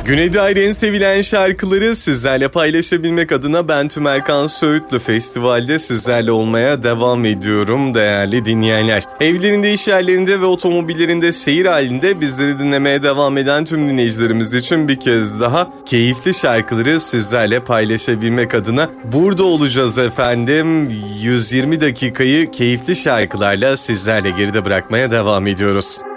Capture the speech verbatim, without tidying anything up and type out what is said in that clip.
Güney'de ayrı en sevilen şarkıları sizlerle paylaşabilmek adına ben Tümerkan Söğütlü Festival'de sizlerle olmaya devam ediyorum değerli dinleyenler. Evlerinde, iş yerlerinde ve otomobillerinde seyir halinde bizleri dinlemeye devam eden tüm dinleyicilerimiz için bir kez daha keyifli şarkıları sizlerle paylaşabilmek adına burada olacağız efendim. yüz yirmi dakikayı keyifli şarkılarla sizlerle geride bırakmaya devam ediyoruz.